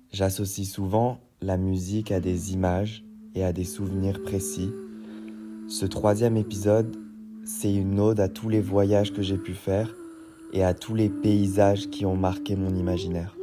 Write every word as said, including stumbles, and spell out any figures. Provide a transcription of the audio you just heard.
J'associe souvent la musique à des images et à des souvenirs précis. Ce troisième épisode, c'est une ode à tous les voyages que j'ai pu faire et à tous les paysages qui ont marqué mon imaginaire.